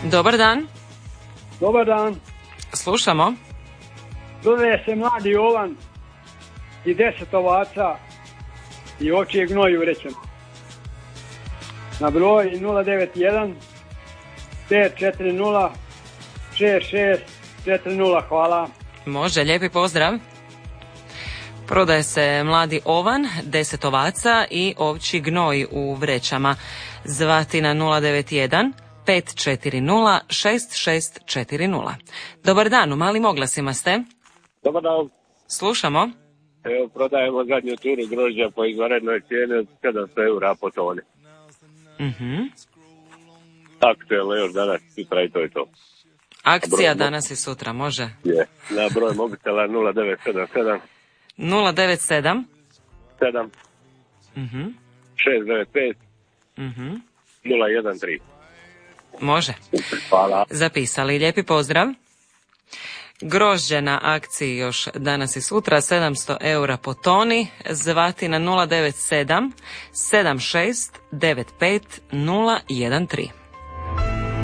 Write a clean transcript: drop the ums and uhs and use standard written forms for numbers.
Dobar dan. Dobar dan. Slušamo. Dodaje se mladi Jovan i 10 ovaca i ovčije gnoj u vrećama. Na broj 091 540 6640. Hvala. Može, lijepi pozdrav. Prodaje se mladi ovan, 10 ovaca i ovčji gnoj u vrećama. Zvati na 091 540 6640. Dobar dan, u Malim Oglasima ste. Dobar dan. Slušamo. Evo, prodajemo zadnju turu grožđa po izvanrednoj cijeni od 700 eura po toni. Aktuelno još danas, sutra i to je to. Akcija danas i sutra, može? Je. Na broj mobitela 0977 097 7 695 013. Može. Hvala. Zapisali. Lijepi pozdrav. Grožđe na akciji još danas i sutra, 700 eura po toni. Zvati na 097 76 95 013.